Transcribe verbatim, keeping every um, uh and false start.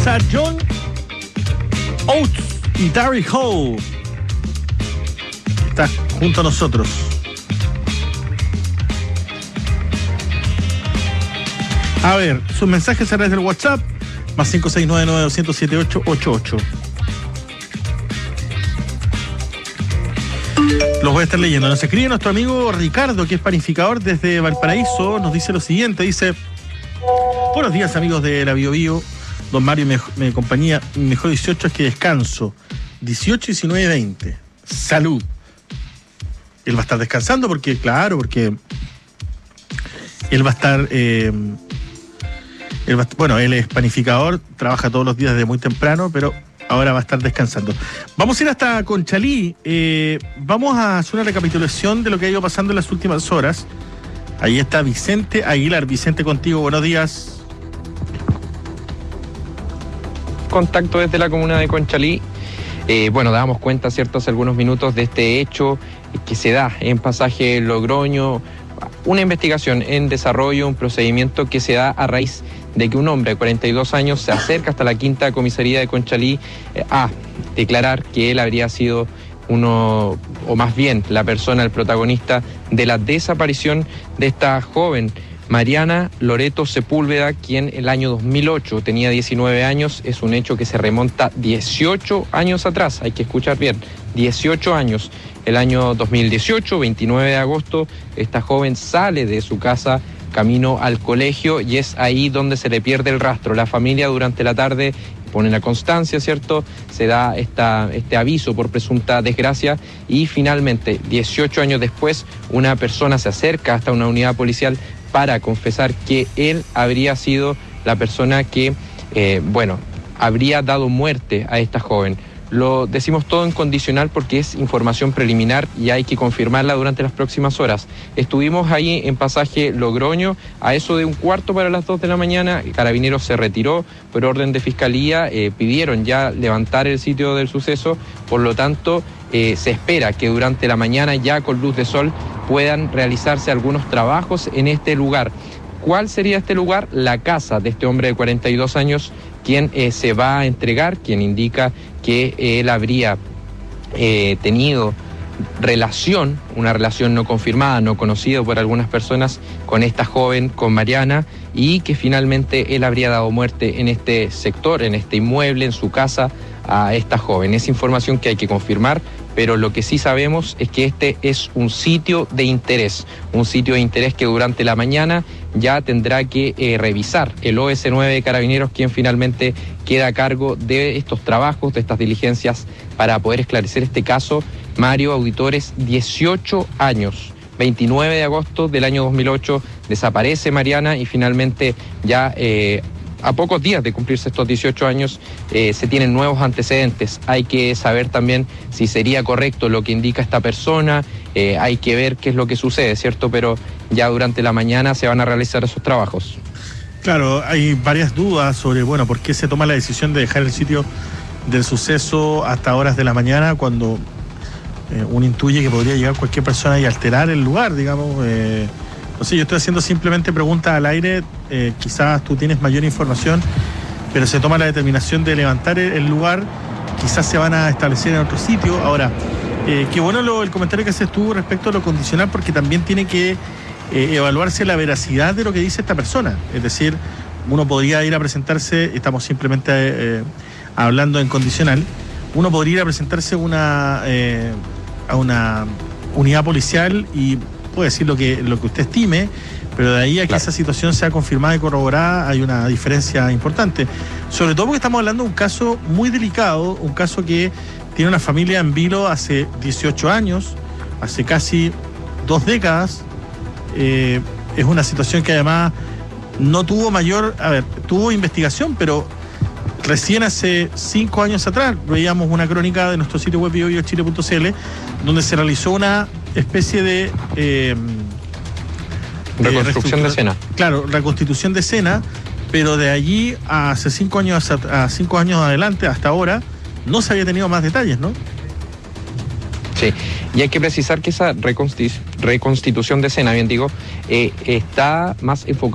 A John Oates y Darry Hall está junto a nosotros. A ver, sus mensajes a través del WhatsApp más cinco seis nueve nueve dos cero cero siete ocho ocho ocho. Los voy a estar leyendo. Nos escribe nuestro amigo Ricardo, que es panificador desde Valparaíso. Nos dice lo siguiente, dice: buenos días, amigos de la Bio Bio. Don Mario me, me compañía, mejor dieciocho es que descanso. dieciocho, diecinueve, veinte. Salud. Él va a estar descansando porque, claro, porque él va a estar, eh, él va a, bueno, él es panificador, trabaja todos los días desde muy temprano, pero ahora va a estar descansando. Vamos a ir hasta Conchalí. Eh, vamos a hacer una recapitulación de lo que ha ido pasando en las últimas horas. Ahí está Vicente Aguilar. Vicente, contigo, buenos días. Contacto desde la comuna de Conchalí. Eh, bueno, dábamos cuenta, ¿cierto?, hace algunos minutos de este hecho que se da en Pasaje Logroño. Una investigación en desarrollo, un procedimiento que se da a raíz de que un hombre de cuarenta y dos años se acerca hasta la quinta comisaría de Conchalí eh, a declarar que él habría sido uno, o más bien la persona, el protagonista de la desaparición de esta joven, Mariana Loreto Sepúlveda, quien el año dos mil ocho tenía diecinueve años. Es un hecho que se remonta dieciocho años atrás, hay que escuchar bien, dieciocho años. El año dos mil dieciocho, veintinueve de agosto, esta joven sale de su casa camino al colegio y es ahí donde se le pierde el rastro. La familia durante la tarde pone la constancia, ¿cierto? Se da esta, este aviso por presunta desgracia y finalmente, dieciocho años después, una persona se acerca hasta una unidad policial para confesar que él habría sido la persona que, eh, bueno, habría dado muerte a esta joven. Lo decimos todo en condicional porque es información preliminar y hay que confirmarla durante las próximas horas. Estuvimos ahí en Pasaje Logroño a eso de un cuarto para las dos de la mañana. Carabineros se retiró por orden de Fiscalía, eh, pidieron ya levantar el sitio del suceso, por lo tanto eh, se espera que durante la mañana ya con luz de sol puedan realizarse algunos trabajos en este lugar. ¿Cuál sería este lugar? La casa de este hombre de cuarenta y dos años, quien eh, se va a entregar, quien indica que eh, él habría eh, tenido relación, una relación no confirmada, no conocida por algunas personas, con esta joven, con Mariana, y que finalmente él habría dado muerte en este sector, en este inmueble, en su casa, a esta joven. Es información que hay que confirmar, pero lo que sí sabemos es que este es un sitio de interés, un sitio de interés que durante la mañana ya tendrá que eh, revisar el O S nueve de Carabineros, quien finalmente queda a cargo de estos trabajos, de estas diligencias para poder esclarecer este caso. Mario, auditores, dieciocho años, veintinueve de agosto del año dos mil ocho, desaparece Mariana y finalmente ya eh, a pocos días de cumplirse estos dieciocho años, eh, se tienen nuevos antecedentes. Hay que saber también si sería correcto lo que indica esta persona, eh, hay que ver qué es lo que sucede, ¿cierto? Pero ya durante la mañana se van a realizar esos trabajos. Claro, hay varias dudas sobre, bueno, por qué se toma la decisión de dejar el sitio del suceso hasta horas de la mañana, cuando eh, uno intuye que podría llegar cualquier persona y alterar el lugar, digamos. Eh, No sé, yo estoy haciendo simplemente preguntas al aire, eh, quizás tú tienes mayor información, pero se toma la determinación de levantar el lugar, quizás se van a establecer en otro sitio. Ahora, eh, qué bueno lo, el comentario que haces tú respecto a lo condicional, porque también tiene que eh, evaluarse la veracidad de lo que dice esta persona. Es decir, uno podría ir a presentarse, estamos simplemente eh, hablando en condicional, uno podría ir a presentarse una, eh, a una unidad policial y puede decir lo que, lo que usted estime, pero de ahí a que claro, esa situación sea confirmada y corroborada hay una diferencia importante. Sobre todo porque estamos hablando de un caso muy delicado, un caso que tiene una familia en vilo hace dieciocho años, hace casi dos décadas. Eh, es una situación que además no tuvo mayor, a ver, tuvo investigación, pero recién hace cinco años atrás veíamos una crónica de nuestro sitio web bio bio chile punto c l donde se realizó una especie de eh, reconstrucción de escena. Claro, reconstitución de escena, pero de allí a hace cinco años a cinco años adelante hasta ahora no se había tenido más detalles, ¿no? Sí, y hay que precisar que esa reconstitu- reconstitución de escena, bien digo, eh, está más enfocada